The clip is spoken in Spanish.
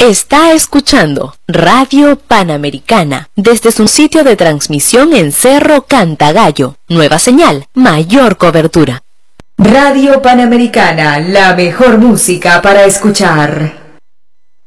Está escuchando Radio Panamericana desde su sitio de transmisión en Cerro Cantagallo. Nueva señal, mayor cobertura. Radio Panamericana, la mejor música para escuchar.